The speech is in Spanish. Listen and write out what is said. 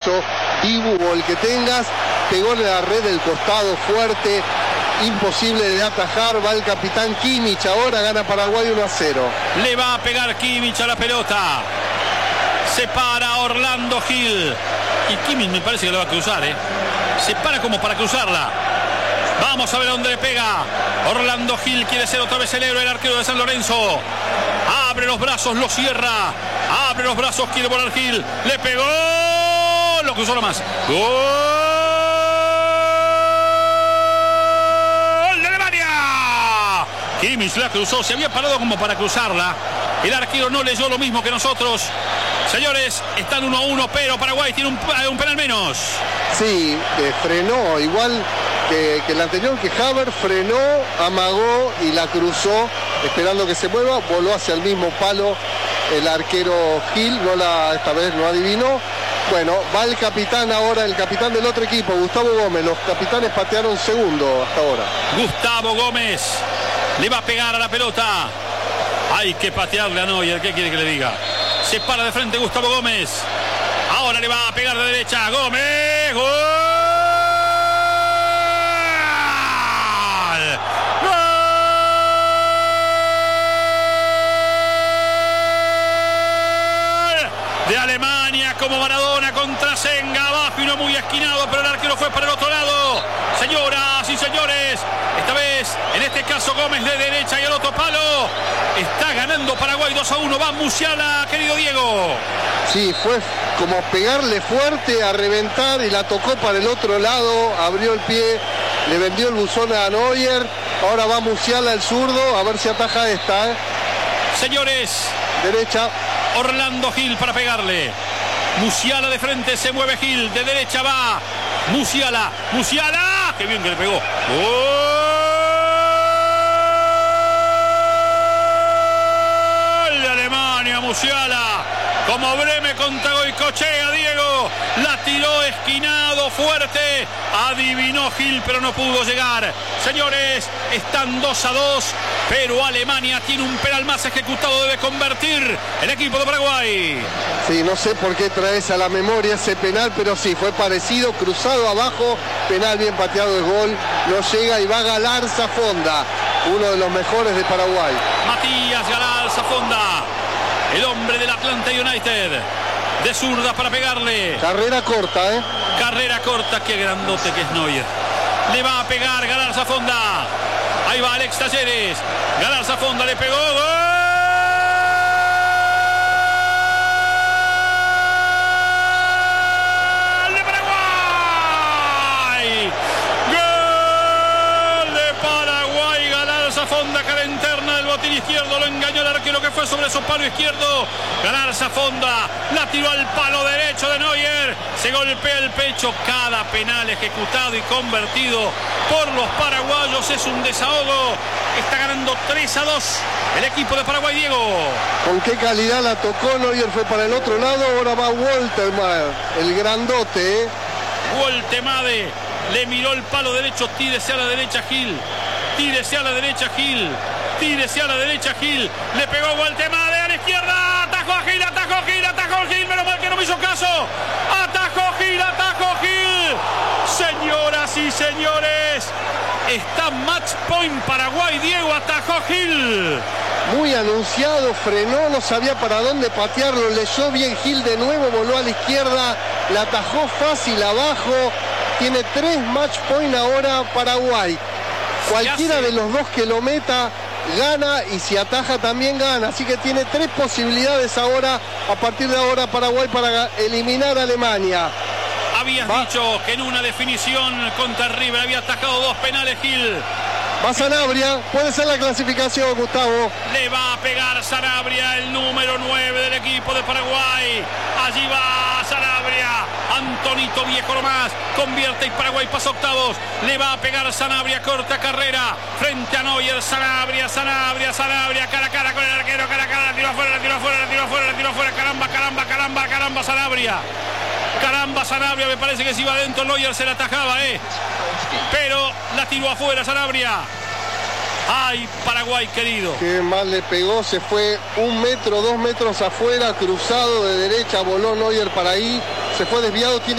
Lorenzo, Dibu o el que tengas, pegó en la red del costado fuerte, imposible de atajar, va el capitán Kimmich, ahora gana Paraguay 1-0. Le va a pegar Kimmich a la pelota. Se para Orlando Gil. Y Kimmich me parece que lo va a cruzar, Se para como para cruzarla. Vamos a ver dónde le pega. Orlando Gil quiere ser otra vez el héroe, el arquero de San Lorenzo. Abre los brazos, lo cierra. Abre los brazos, quiere volar Gil. Le pegó. Lo cruzó nomás. ¡Gol de Alemania! Kimmich la cruzó. Se había parado como para cruzarla. El arquero no leyó lo mismo que nosotros. Señores, están 1-1, pero Paraguay tiene un penal menos. Sí, frenó, igual que el anterior, que Haber frenó, amagó y la cruzó, esperando que se mueva, voló hacia el mismo palo el arquero Gil, esta vez no adivinó. Bueno, va el capitán ahora, el capitán del otro equipo, Gustavo Gómez. Los capitanes patearon segundo hasta ahora. Gustavo Gómez le va a pegar a la pelota. Hay que patearle a Neuer, ¿qué quiere que le diga? Se para de frente Gustavo Gómez. Ahora le va a pegar de derecha. Gómez. ¡Gol! ¡Gol! De Alemania, como Maradona contra Senga. Abajo y no muy esquinado, pero el arquero fue para el otro lado. Señoras y señores, esta vez, en este caso Gómez de derecha y el otro palo. Está ganando Paraguay 2-1. Va Musiala, querido Diego. Sí, fue como pegarle fuerte, a reventar, y la tocó para el otro lado, abrió el pie, le vendió el buzón a Neuer. Ahora va Musiala, el zurdo, a ver si ataja esta. Señores, derecha. Orlando Gil para pegarle. Musiala de frente, se mueve Gil, de derecha va Musiala. Musiala, qué bien que le pegó. ¡Gol de Alemania! Musiala, como Breme contra Goicoechea, Diego, la tiró esquinado, fuerte, adivinó Gil, pero no pudo llegar. Señores, están 2-2, pero Alemania tiene un penal más ejecutado, debe convertir el equipo de Paraguay. Sí, no sé por qué traes a la memoria ese penal, pero sí, fue parecido, cruzado abajo, penal bien pateado, de gol, no llega y va Galarza Fonda, uno de los mejores de Paraguay. Matías Galarza Fonda, el hombre del Atlanta United, de zurda para pegarle. Carrera corta, Carrera corta, qué grandote que es Neuer. Le va a pegar Galarza Fonda. Ahí va Alex Talleres. Galarza Fonda le pegó. ¡Gol! ¡De Paraguay! ¡Gol de Paraguay! Galarza Fonda, cara interna del botín izquierdo. Lo engañó el arquero que fue sobre su palo izquierdo. Galarza Fonda la tiró al palo derecho de Neuer. Se golpea el pecho. Cada penal ejecutado y convertido por los paraguayos es un desahogo. Está ganando 3-2 el equipo de Paraguay, Diego. Con qué calidad la tocó. Neuer fue para el otro lado. Ahora va Woltemade, el grandote. Woltemade le miró el palo derecho. Tírese a la derecha Gil. Tírese a la derecha Gil. Tírese a la derecha Gil. Le pegó Woltemade a la izquierda. Atajó a Gil, atajó Gil, atajó Gil. Menos mal que no me hizo caso. Atajó Gil, atajó Gil. Señoras y señores, está match point Paraguay. Diego, atajó Gil. Muy anunciado, frenó, no sabía para dónde patearlo, leyó bien Gil de nuevo, voló a la izquierda, la atajó fácil abajo. Tiene 3 match point ahora Paraguay. Cualquiera de los dos que lo meta gana, y si ataja también gana, así que tiene 3 posibilidades ahora, a partir de ahora Paraguay, para eliminar a Alemania. Habías dicho que en una definición contra River había atajado 2 penales Gil. Va Sanabria, puede ser la clasificación, Gustavo. Le va a pegar Sanabria, el número 9 del equipo de Paraguay. Allí va Sanabria. Antonito Viejo nomás. Convierte y Paraguay pasa octavos. Le va a pegar Sanabria, corta carrera. Frente a Neuer, Sanabria. Cara a cara con el arquero, cara a cara. La tiró afuera. Caramba, Sanabria. Caramba, Sanabria, me parece que si iba adentro Neuer se la atajaba, pero la tiró afuera Sanabria. Ay, Paraguay querido. Qué mal le pegó, se fue 1 metro, 2 metros afuera, cruzado de derecha, voló Neuer para ahí, se fue desviado.